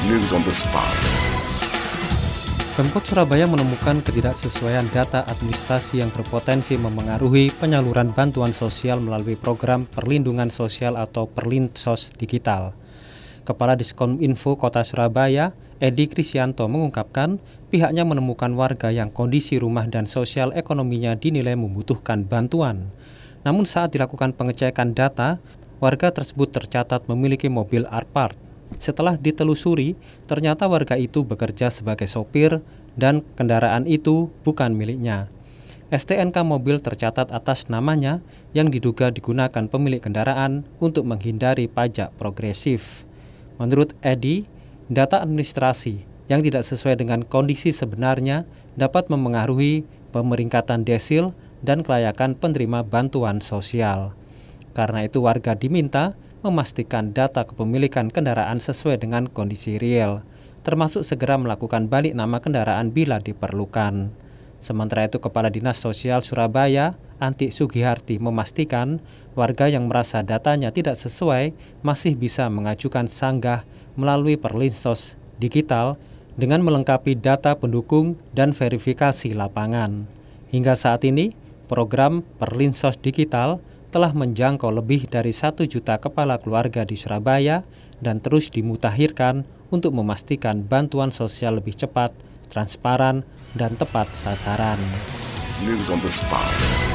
News on the spot. Pemkot Surabaya menemukan ketidaksesuaian data administrasi yang berpotensi memengaruhi penyaluran bantuan sosial melalui program perlindungan sosial atau Perlinsos digital. Kepala Diskominfo Kota Surabaya, Edi Krisyanto mengungkapkan pihaknya menemukan warga yang kondisi rumah dan sosial ekonominya dinilai membutuhkan bantuan. Namun saat dilakukan pengecekan data, warga tersebut tercatat memiliki mobil Alphard. Setelah ditelusuri, ternyata warga itu bekerja sebagai sopir dan kendaraan itu bukan miliknya. STNK mobil tercatat atas namanya yang diduga digunakan pemilik kendaraan untuk menghindari pajak progresif. Menurut Edi, data administrasi yang tidak sesuai dengan kondisi sebenarnya dapat memengaruhi pemeringkatan desil dan kelayakan penerima bantuan sosial. Karena itu warga diminta memastikan data kepemilikan kendaraan sesuai dengan kondisi real, termasuk segera melakukan balik nama kendaraan bila diperlukan. Sementara itu, Kepala Dinas Sosial Surabaya, Anti Sugiharti, memastikan warga yang merasa datanya tidak sesuai masih bisa mengajukan sanggah melalui Perlinsos digital dengan melengkapi data pendukung dan verifikasi lapangan. Hingga saat ini, program Perlinsos digital telah menjangkau lebih dari 1 juta kepala keluarga di Surabaya dan terus dimutakhirkan untuk memastikan bantuan sosial lebih cepat, transparan, dan tepat sasaran. News on the spot.